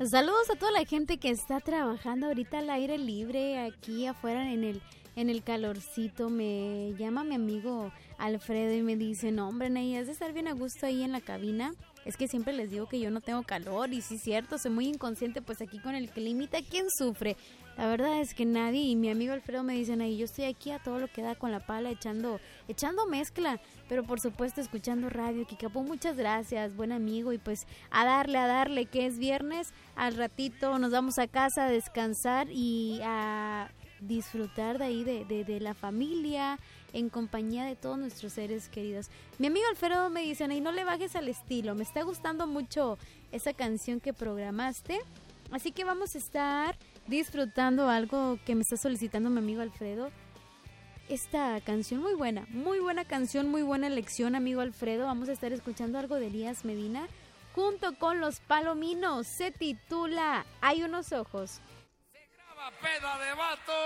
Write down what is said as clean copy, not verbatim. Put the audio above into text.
Saludos a toda la gente que está trabajando ahorita al aire libre, aquí afuera en el calorcito. Me llama mi amigo Alfredo y me dice, no hombre, Ney, has de estar bien a gusto ahí en la cabina. Es que siempre les digo que yo no tengo calor y sí es cierto, soy muy inconsciente, pues aquí con el climita, ¿quién sufre? La verdad es que nadie, y mi amigo Alfredo me dice, Ney, yo estoy aquí a todo lo que da con la pala echando mezcla, pero por supuesto escuchando radio. Kikapu, muchas gracias, buen amigo, y pues a darle, que es viernes, al ratito nos vamos a casa a descansar y a disfrutar de ahí de la familia, en compañía de todos nuestros seres queridos. Mi amigo Alfredo me dice, y no le bajes al estilo, me está gustando mucho esa canción que programaste, así que vamos a estar disfrutando algo que me está solicitando mi amigo Alfredo. Esta canción muy buena canción, muy buena elección, amigo Alfredo. Vamos a estar escuchando algo de Elías Medina junto con Los Palominos. Se titula Hay unos ojos. Se graba Peda de Vato.